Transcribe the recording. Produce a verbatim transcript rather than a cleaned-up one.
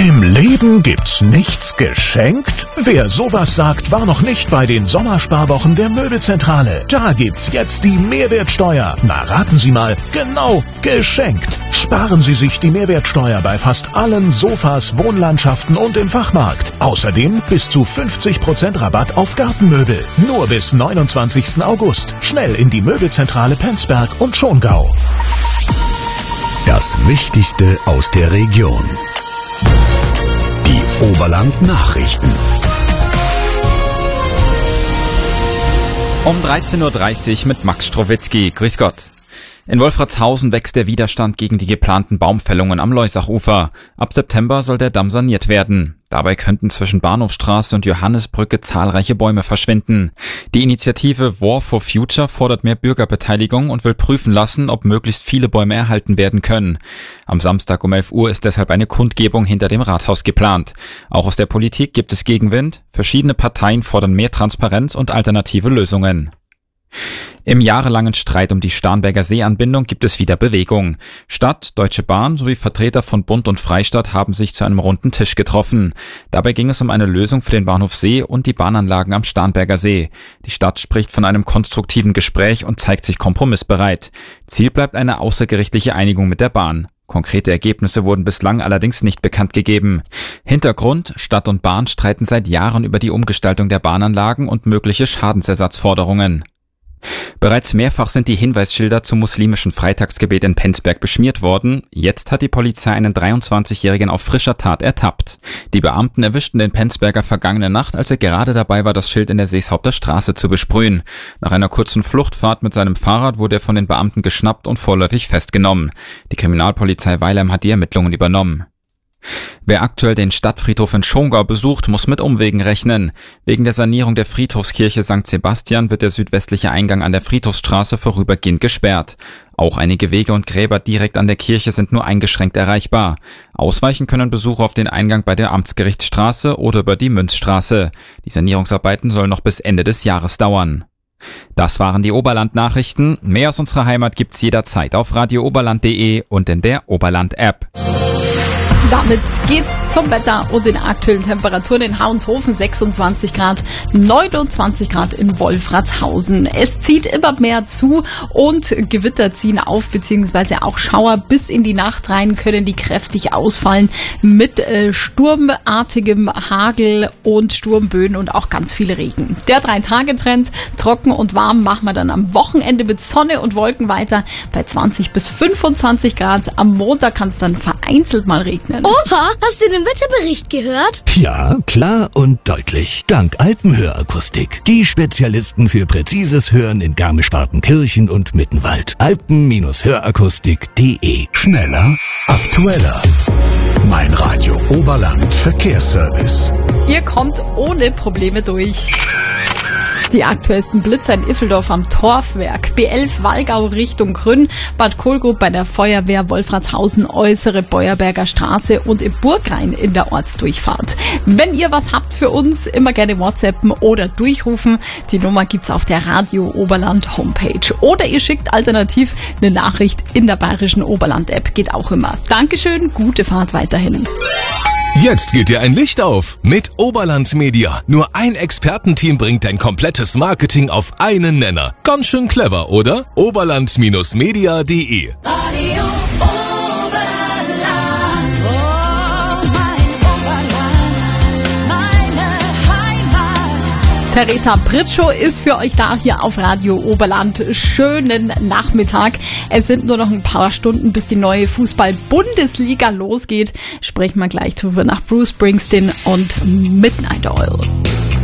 Im Leben gibt's nichts geschenkt? Wer sowas sagt, war noch nicht bei den Sommersparwochen der Möbelzentrale. Da gibt's jetzt die Mehrwertsteuer. Na, raten Sie mal, genau, geschenkt. Sparen Sie sich die Mehrwertsteuer bei fast allen Sofas, Wohnlandschaften und im Fachmarkt. Außerdem bis zu fünfzig Prozent Rabatt auf Gartenmöbel. Nur bis neunundzwanzigsten August. Schnell in die Möbelzentrale Penzberg und Schongau. Das Wichtigste aus der Region. Die Oberland-Nachrichten. Um dreizehn Uhr dreißig mit Max Strowitzki. Grüß Gott. In Wolfratshausen wächst der Widerstand gegen die geplanten Baumfällungen am Leusachufer. Ab September soll der Damm saniert werden. Dabei könnten zwischen Bahnhofstraße und Johannesbrücke zahlreiche Bäume verschwinden. Die Initiative War for Future fordert mehr Bürgerbeteiligung und will prüfen lassen, ob möglichst viele Bäume erhalten werden können. Am Samstag um elf Uhr ist deshalb eine Kundgebung hinter dem Rathaus geplant. Auch aus der Politik gibt es Gegenwind. Verschiedene Parteien fordern mehr Transparenz und alternative Lösungen. Im jahrelangen Streit um die Starnberger Seeanbindung gibt es wieder Bewegung. Stadt, Deutsche Bahn sowie Vertreter von Bund und Freistaat haben sich zu einem runden Tisch getroffen. Dabei ging es um eine Lösung für den Bahnhof See und die Bahnanlagen am Starnberger See. Die Stadt spricht von einem konstruktiven Gespräch und zeigt sich kompromissbereit. Ziel bleibt eine außergerichtliche Einigung mit der Bahn. Konkrete Ergebnisse wurden bislang allerdings nicht bekannt gegeben. Hintergrund: Stadt und Bahn streiten seit Jahren über die Umgestaltung der Bahnanlagen und mögliche Schadensersatzforderungen. Bereits mehrfach sind die Hinweisschilder zum muslimischen Freitagsgebet in Penzberg beschmiert worden. Jetzt hat die Polizei einen dreiundzwanzigjährigen auf frischer Tat ertappt. Die Beamten erwischten den Penzberger vergangene Nacht, als er gerade dabei war, das Schild in der Seeshaupter Straße zu besprühen. Nach einer kurzen Fluchtfahrt mit seinem Fahrrad wurde er von den Beamten geschnappt und vorläufig festgenommen. Die Kriminalpolizei Weilheim hat die Ermittlungen übernommen. Wer aktuell den Stadtfriedhof in Schongau besucht, muss mit Umwegen rechnen. Wegen der Sanierung der Friedhofskirche Sankt Sebastian wird der südwestliche Eingang an der Friedhofsstraße vorübergehend gesperrt. Auch einige Wege und Gräber direkt an der Kirche sind nur eingeschränkt erreichbar. Ausweichen können Besucher auf den Eingang bei der Amtsgerichtsstraße oder über die Münzstraße. Die Sanierungsarbeiten sollen noch bis Ende des Jahres dauern. Das waren die Oberland-Nachrichten. Mehr aus unserer Heimat gibt's jederzeit auf radio oberland punkt de und in der Oberland-App. Damit geht's zum Wetter und den aktuellen Temperaturen in Hauenshofen sechsundzwanzig Grad, neunundzwanzig Grad in Wolfratshausen. Es zieht immer mehr zu und Gewitter ziehen auf, beziehungsweise auch Schauer bis in die Nacht rein können die kräftig ausfallen mit äh, sturmartigem Hagel und Sturmböen und auch ganz viel Regen. Der Drei-Tage-Trend, trocken und warm, machen wir dann am Wochenende mit Sonne und Wolken weiter bei zwanzig bis fünfundzwanzig Grad. Am Montag kann es dann vereinzelt mal regnen. Opa, hast du den Wetterbericht gehört? Ja, klar und deutlich. Dank Alpenhörakustik. Die Spezialisten für präzises Hören in Garmisch-Partenkirchen und Mittenwald. alpen Hörakustik punkt de. Schneller, aktueller. Mein Radio Oberland Verkehrsservice. Ihr kommt ohne Probleme durch. Die aktuellsten Blitzer in Iffeldorf am Torfwerk, B elf Wallgau Richtung Grün, Bad Kohlgrub bei der Feuerwehr, Wolfratshausen, Äußere Beuerberger Straße und im Burgrhein in der Ortsdurchfahrt. Wenn ihr was habt für uns, immer gerne WhatsAppen oder durchrufen. Die Nummer gibt's auf der Radio Oberland Homepage. Oder ihr schickt alternativ eine Nachricht in der Bayerischen Oberland App. Geht auch immer. Dankeschön, gute Fahrt weiterhin. Jetzt geht dir ein Licht auf mit Oberland Media. Nur ein Expertenteam bringt dein komplettes Marketing auf einen Nenner. Ganz schön clever, oder? oberland Media punkt de. Radio Oberland, oh mein Oberland, meine Heimat. Theresa Pritschow ist für euch da hier auf Radio Oberland. Schönen Nachmittag. Es sind nur noch ein paar Stunden, bis die neue Fußball-Bundesliga losgeht. Sprechen wir gleich drüber nach Bruce Springsteen und Midnight Oil.